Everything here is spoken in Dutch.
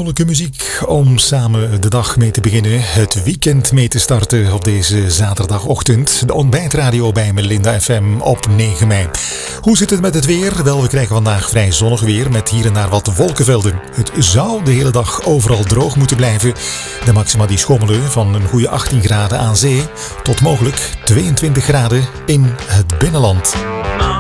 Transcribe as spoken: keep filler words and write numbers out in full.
vrolijke muziek om samen de dag mee te beginnen. Het weekend mee te starten op deze zaterdagochtend. De ontbijtradio bij Melinda F M op negen mei. Hoe zit het met het weer? Wel, we krijgen vandaag vrij zonnig weer met hier en daar wat wolkenvelden. Het zou de hele dag overal droog moeten blijven. De maxima die schommelen van een goede achttien graden aan zee tot mogelijk tweeëntwintig graden in het binnenland.